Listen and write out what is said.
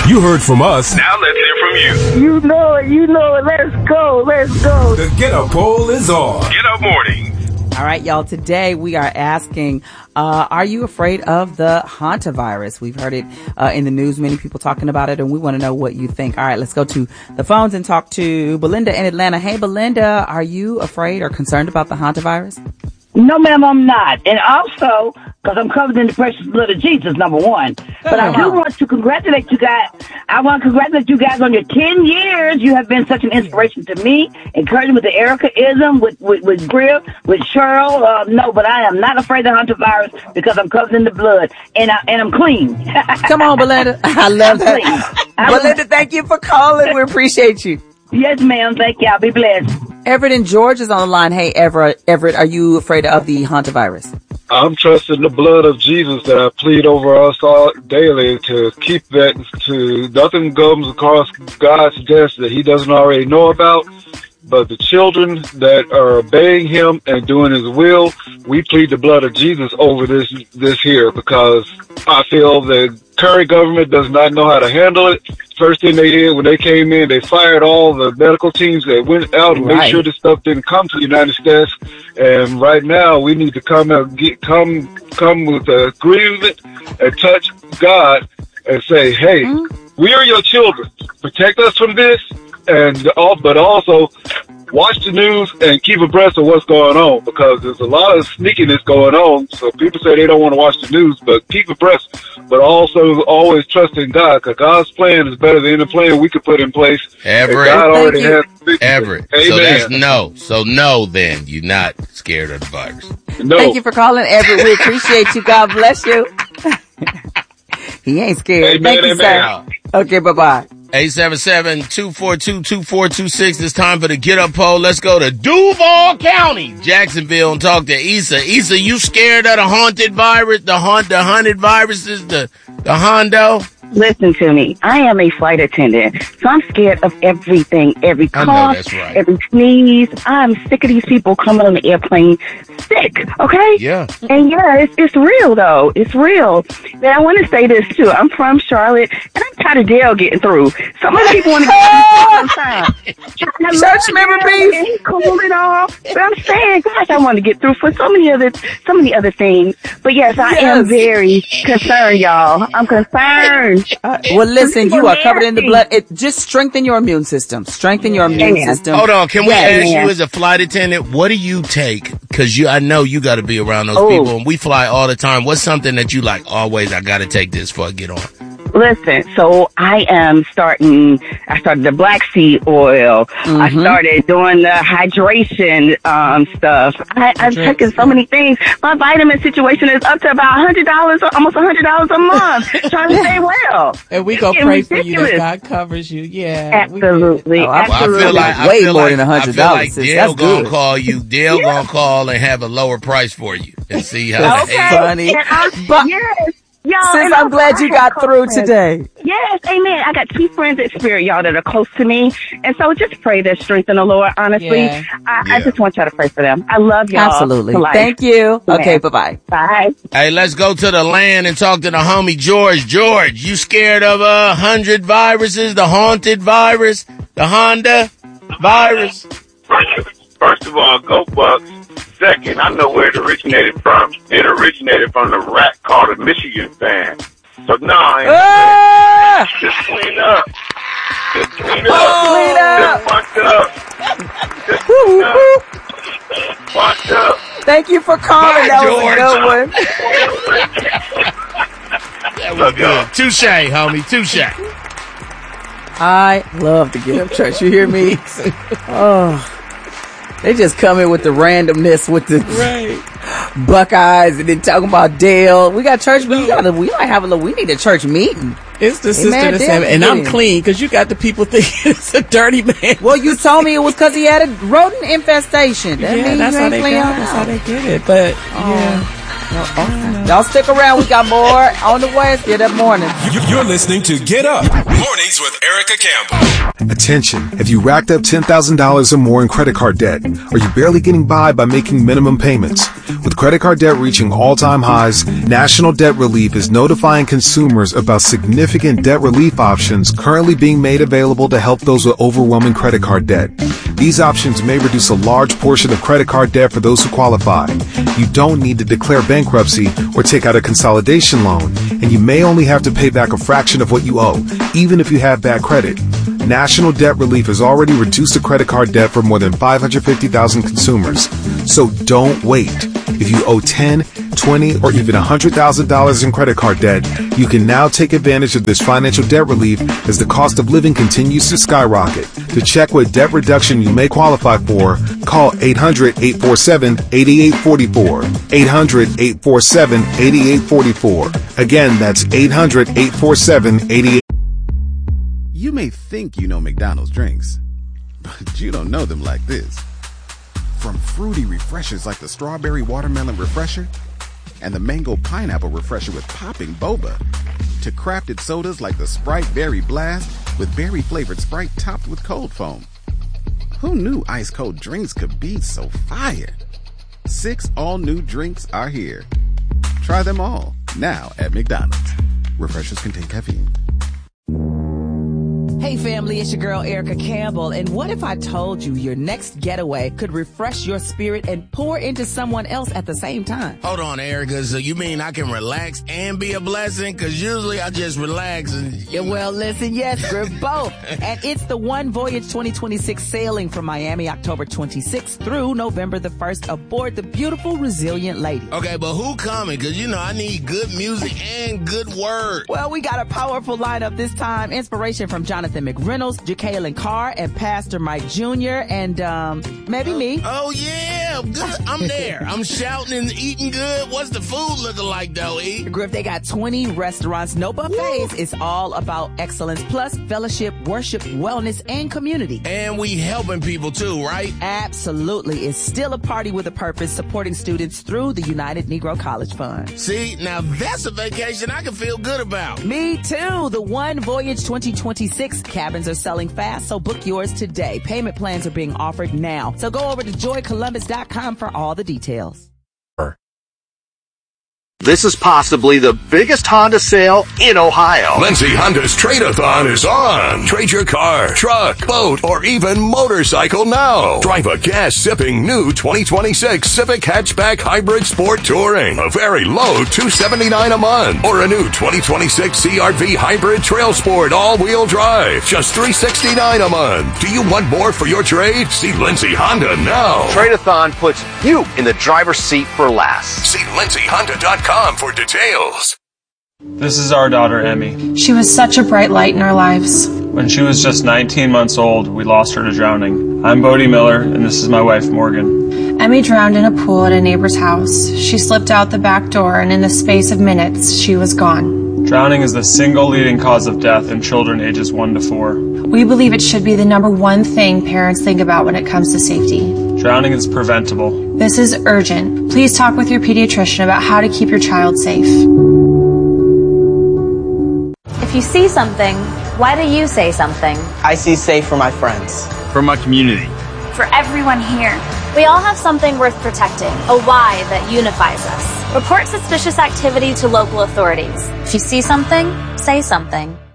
You heard from us. Now let's hear from you. You know it. Let's go. The Get Up poll is on. Get Up Morning. All right, y'all. Today we are asking, are you afraid of the hantavirus? We've heard it in the news, many people talking about it, and we want to know what you think. All right, let's go to the phones and talk to Belinda in Atlanta. Hey, Belinda, are you afraid or concerned about the hantavirus? No, ma'am, I'm not. And also, because I'm covered in the precious blood of Jesus, number one. But I do want to congratulate you guys. I want to congratulate you guys on your 10 years. You have been such an inspiration to me, encouraging with the Erica-ism, with Griff, with Cheryl. No, but I am not afraid of the hantavirus because I'm covered in the blood, and I'm clean. Come on, Belinda. I love that. Belinda, thank you for calling. We appreciate you. Yes, ma'am. Thank y'all. Be blessed. Everett and George is on the line. Hey, Everett, are you afraid of the hantavirus? I'm trusting the blood of Jesus that I plead over us all daily to keep that, to nothing comes across God's desk that he doesn't already know about. But the children that are obeying him and doing his will, we plead the blood of Jesus over this here, because I feel the current government does not know how to handle it. First thing they did when they came in, they fired all the medical teams that went out and made sure this stuff didn't come to the United States. And right now, we need to come with an agreement and touch God and say, hey, we are your children. Protect us from this. But also watch the news and keep abreast of what's going on, because there's a lot of sneakiness going on. So people say they don't want to watch the news, but keep abreast. But also always trust in God, because God's plan is better than any plan we could put in place. Everett, God already has Everett. Amen. So that's no. So no, then you're not scared of the virus. No. Thank you for calling, Everett. We appreciate you. God bless you. He ain't scared. Amen, Thank you, sir. Okay, bye-bye. 877-242-2426. It's time for the Get Up poll. Let's go to Duval County, Jacksonville, and talk to Issa. Issa, you scared of the haunted virus, the hunted viruses, the Hondo? Listen to me. I am a flight attendant, so I'm scared of everything, every cough, every sneeze. I'm sick of these people coming on the airplane sick, okay? Yeah. And yeah, it's real, though. It's real. Now, I want to say this, too. I'm from Charlotte, and I'm tired of Dale getting through. Some other people want to get through sometimes. Church member beef. He's cool and all. But I'm saying, gosh, I want to get through for so many other things. But yes, I am very concerned, y'all. I'm concerned. Well, listen, you are covered in the blood. Just strengthen your immune system. Strengthen your immune system. Hold on. Can we ask you, as a flight attendant, what do you take? Because I know you got to be around those people, and we fly all the time. What's something that you like always? I got to take this before I get on. Listen, so I started the black seed oil. Mm-hmm. I started doing the hydration stuff. I'm taking so many things. My vitamin situation is up to about $100, almost $100 a month, trying to stay well. And we gonna pray for you that God covers you. Yeah, absolutely. Absolutely. I feel like more than $100. I feel like Dale gonna call you. Dale gonna call and have a lower price for you and see how. Okay, funny. Yes. Y'all, Sis, I'm glad you got through today. Yes, amen. I got 2 friends at Spirit, y'all, that are close to me. And so just pray their strength in the Lord, honestly. I just want y'all to pray for them. I love y'all. Absolutely. Thank you. Amen. Okay, bye-bye. Bye. Hey, let's go to the land and talk to the homie George. George, you scared of 100 viruses, the haunted virus, the Honda virus? First of all, go Bucks. Second, I know where it originated from. It originated from the rat called a Michigan fan. So no, just clean up. Just clean up. Just watch up. Just watch up. Thank you for calling. That was a good one. That was good. Touche, homie. Touche. I love to Get Up Church. You hear me? Oh. They just come in with the randomness with the Buckeyes and then talking about Dale. We got church. We need a church meeting. It's the sister that's having, and I'm clean because you got the people thinking it's a dirty man. Well, you told me it was because he had a rodent infestation. That's how they get it. But Okay. Y'all stick around. We got more on the way. Get up morning. You're listening to Get Up Mornings with Erica Campbell. Attention. Have you racked up $10,000 or more in credit card debt? Are you barely getting by making minimum payments? With credit card debt reaching all-time highs, National Debt Relief is notifying consumers about significant debt relief options currently being made available to help those with overwhelming credit card debt. These options may reduce a large portion of credit card debt for those who qualify. You don't need to declare bankruptcy or take out a consolidation loan, and you may only have to pay back a fraction of what you owe, even if you have bad credit. National Debt Relief has already reduced the credit card debt for more than 550,000 consumers. So don't wait. If you owe $10, $20, or even $100,000 in credit card debt, you can now take advantage of this financial debt relief as the cost of living continues to skyrocket. To check what debt reduction you may qualify for, call 800-847-8844. 800-847-8844. Again, that's 800-847-8844. You may think you know McDonald's drinks, but you don't know them like this. From fruity refreshers like the Strawberry Watermelon Refresher and the Mango Pineapple Refresher with popping boba, to crafted sodas like the Sprite Berry Blast with berry-flavored Sprite topped with cold foam. Who knew ice-cold drinks could be so fire? 6 all-new drinks are here. Try them all, now at McDonald's. Refreshers contain caffeine. Hey family, it's your girl Erica Campbell, and what if I told you your next getaway could refresh your spirit and pour into someone else at the same time? Hold on, Erica, so you mean I can relax and be a blessing? Because usually I just relax and... Yeah, well, listen, yes, we're both. And it's the One Voyage 2026 sailing from Miami, October 26th through November the 1st aboard the beautiful Resilient Lady. Okay, but who coming? Because, you know, I need good music and good word. Well, we got a powerful lineup this time. Inspiration from Jonathan McReynolds, Jacqueline Carr, and Pastor Mike Jr., and maybe me. Oh, yeah, good. I'm there. I'm shouting and eating good. What's the food looking like, though, E? Griff, they got 20 restaurants, no buffets. Woo. It's all about excellence, plus fellowship, worship, wellness, and community. And we helping people, too, right? Absolutely. It's still a party with a purpose, supporting students through the United Negro College Fund. See, now that's a vacation I can feel good about. Me, too. The One Voyage 2026 cabins are selling fast, so book yours today. Payment plans are being offered now. So go over to joycolumbus.com for all the details. This is possibly the biggest Honda sale in Ohio. Lindsay Honda's Trade-a-thon is on. Trade your car, truck, boat, or even motorcycle now. Drive a gas-sipping new 2026 Civic Hatchback Hybrid Sport Touring. A very low $279 a month. Or a new 2026 CR-V Hybrid Trail Sport all-wheel drive. Just $369 a month. Do you want more for your trade? See Lindsay Honda now. Trade-a-thon puts you in the driver's seat for less. See LindsayHonda.com for details. This is our daughter, Emmy. She was such a bright light in our lives. When she was just 19 months old, we lost her to drowning. I'm Bodie Miller, and this is my wife, Morgan. Emmy drowned in a pool at a neighbor's house. She slipped out the back door, and in the space of minutes, she was gone. Drowning is the single leading cause of death in children ages 1 to 4. We believe it should be the number one thing parents think about when it comes to safety. Drowning is preventable. This is urgent. Please talk with your pediatrician about how to keep your child safe. If you see something, why do you say something? I see safe for my friends. For my community. For everyone here. We all have something worth protecting, a why that unifies us. Report suspicious activity to local authorities. If you see something, say something.